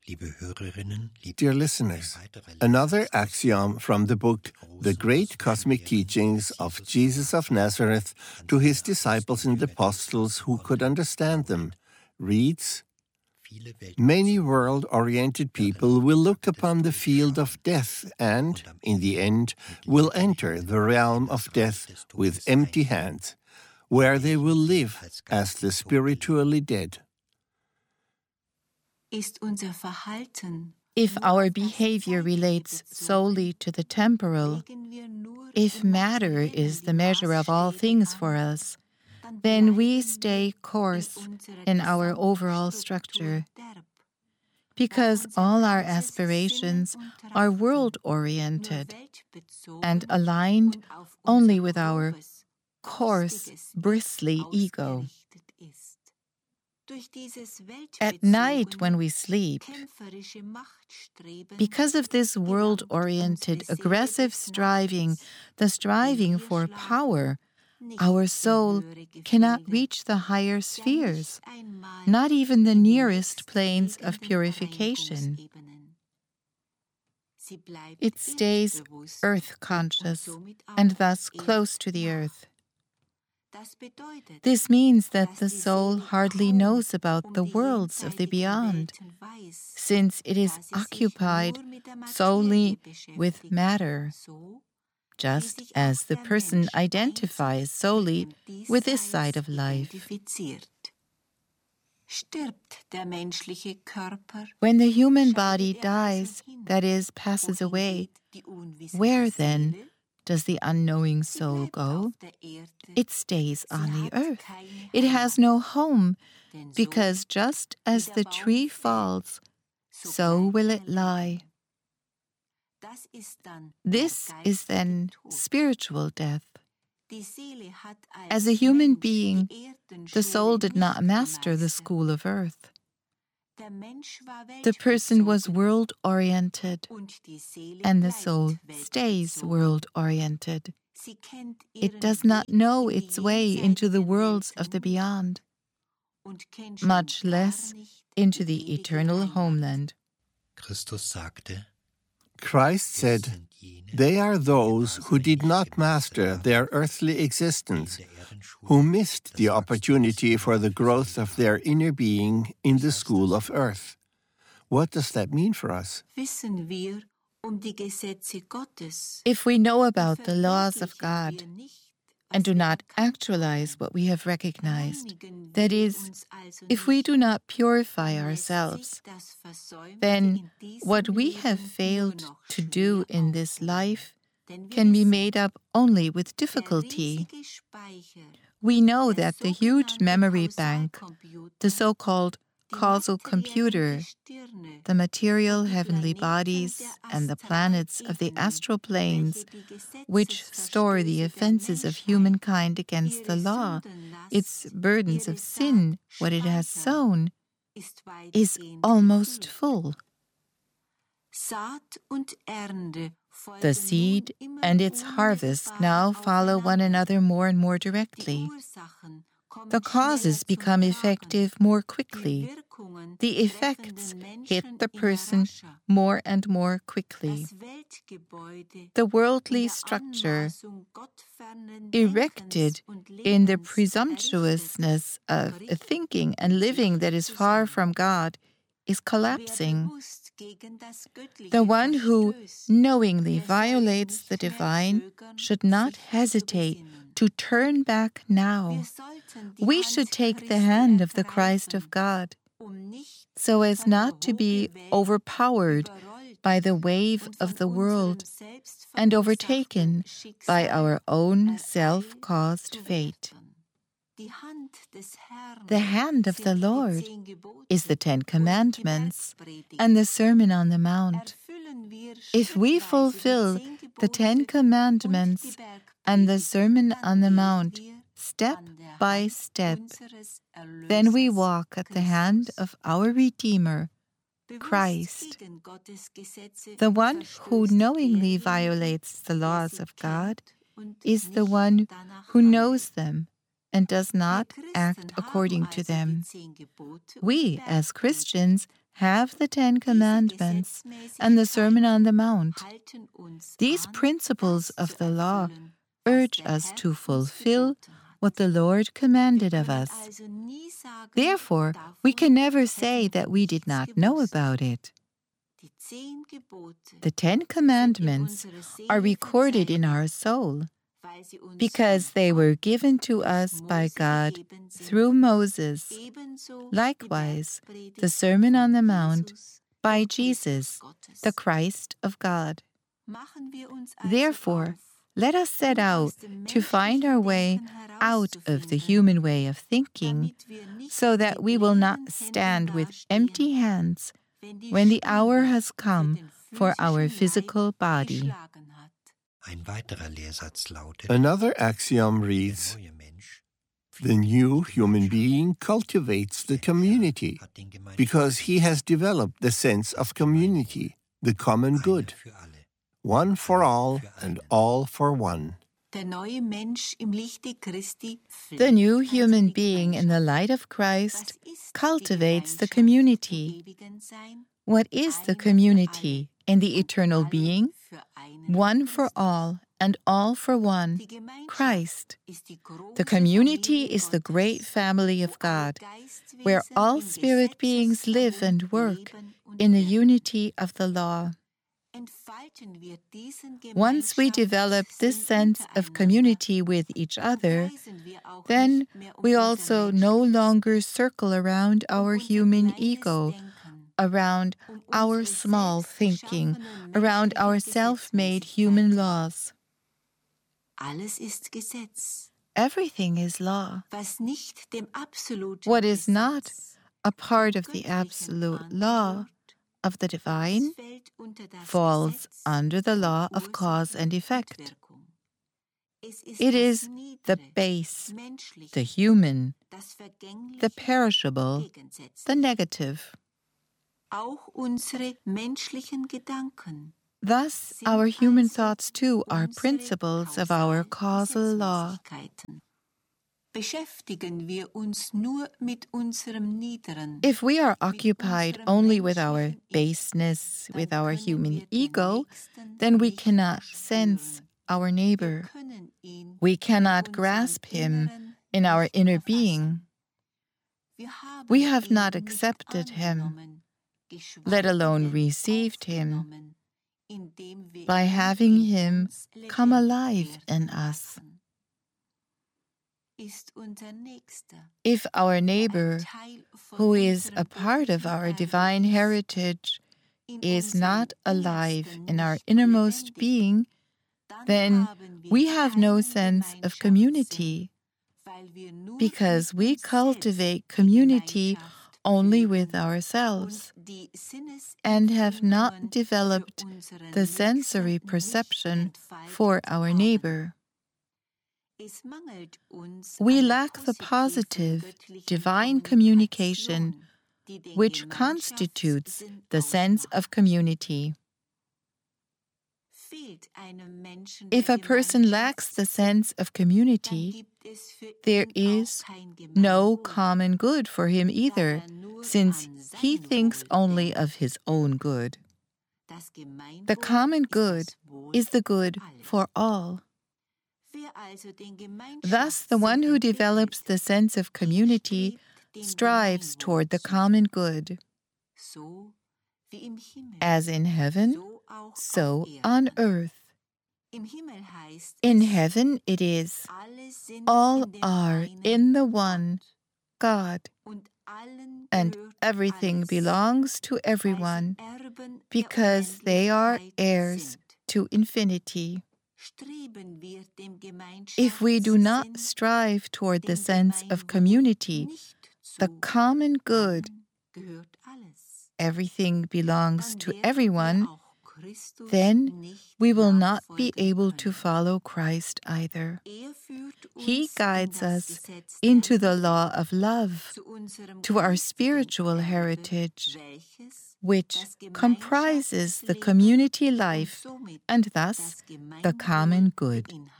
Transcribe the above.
Dear listeners, another axiom from the book The Great Cosmic Teachings of Jesus of Nazareth to his disciples and apostles who could understand them reads, "Many world-oriented people will look upon the field of death and, in the end, will enter the realm of death with empty hands, where they will live as the spiritually dead." If our behavior relates solely to the temporal, if matter is the measure of all things for us, then we stay coarse in our overall structure. Because all our aspirations are world-oriented and aligned only with our coarse, bristly ego. At night when we sleep, because of this world-oriented, aggressive striving, the striving for power, our soul cannot reach the higher spheres, not even the nearest planes of purification. It stays earth-conscious and thus close to the earth. This means that the soul hardly knows about the worlds of the beyond, since it is occupied solely with matter, just as the person identifies solely with this side of life. When the human body dies, that is, passes away, where then does the unknowing soul go? It stays on the earth. It has no home, because just as the tree falls, so will it lie. This is then spiritual death. As a human being, the soul did not master the school of earth. The person was world-oriented, and the soul stays world-oriented. It does not know its way into the worlds of the beyond, much less into the eternal homeland. Christ said, "They are those who did not master their earthly existence, who missed the opportunity for the growth of their inner being in the school of earth." What does that mean for us? If we know about the laws of God and do not actualize what we have recognized, that is, if we do not purify ourselves, then what we have failed to do in this life can be made up only with difficulty. We know that the huge memory bank, the so-called causal computer, the material heavenly bodies and the planets of the astral planes, which store the offenses of humankind against the law, its burdens of sin, what it has sown, is almost full. The seed and its harvest now follow one another more and more directly. The causes become effective more quickly. The effects hit the person more and more quickly. The worldly structure, erected in the presumptuousness of a thinking and living that is far from God, is collapsing. The one who knowingly violates the divine should not hesitate to turn back now. We should take the hand of the Christ of God, so as not to be overpowered by the wave of the world and overtaken by our own self-caused fate. The hand of the Lord is the Ten Commandments and the Sermon on the Mount. If we fulfill the Ten Commandments and the Sermon on the Mount step by step, then we walk at the hand of our Redeemer, Christ. The one who knowingly violates the laws of God is the one who knows them and does not act according to them. We, as Christians, have the Ten Commandments and the Sermon on the Mount. These principles of the law urge us to fulfill what the Lord commanded of us. Therefore, we can never say that we did not know about it. The Ten Commandments are recorded in our soul because they were given to us by God through Moses. Likewise, the Sermon on the Mount by Jesus, the Christ of God. Therefore, let us set out to find our way out of the human way of thinking, so that we will not stand with empty hands when the hour has come for our physical body. Another axiom reads, the new human being cultivates the community because he has developed the sense of community, the common good. One for all and all for one. The new human being in the light of Christ cultivates the community. What is the community in the eternal being? One for all and all for one, Christ. The community is the great family of God, where all spirit beings live and work in the unity of the law. Once we develop this sense of community with each other, then we also no longer circle around our human ego, around our small thinking, around our self-made human laws. Everything is law. What is not a part of the absolute law of the divine falls under the law of cause and effect. It is the base, the human, the perishable, the negative. Thus, our human thoughts too are principles of our causal law. If we are occupied only with our baseness, with our human ego, then we cannot sense our neighbor. We cannot grasp him in our inner being. We have not accepted him, let alone received him, by having him come alive in us. If our neighbor, who is a part of our divine heritage, is not alive in our innermost being, then we have no sense of community, because we cultivate community only with ourselves and have not developed the sensory perception for our neighbor. We lack the positive, divine communication which constitutes the sense of community. If a person lacks the sense of community, there is no common good for him either, since he thinks only of his own good. The common good is the good for all. Thus, the one who develops the sense of community strives toward the common good. As in heaven, so on earth. In heaven it is, all are in the one, God, and everything belongs to everyone, because they are heirs to infinity. If we do not strive toward the sense of community, the common good, everything belongs to everyone, then we will not be able to follow Christ either. He guides us into the law of love, to our spiritual heritage, which comprises the community life and thus the common good.